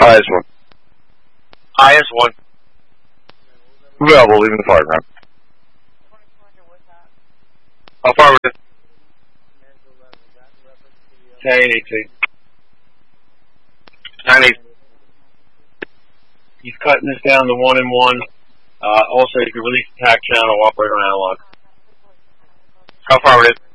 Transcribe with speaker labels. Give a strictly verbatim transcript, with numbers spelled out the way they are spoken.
Speaker 1: I S one.
Speaker 2: I S one.
Speaker 1: Available, leaving the fire ground.
Speaker 2: Affirmative.
Speaker 3: nine eighty-two.
Speaker 2: nine eight.
Speaker 3: He's cutting this down to one and one. Uh, also, if you release the tack channel, operate on analog.
Speaker 2: Affirmative.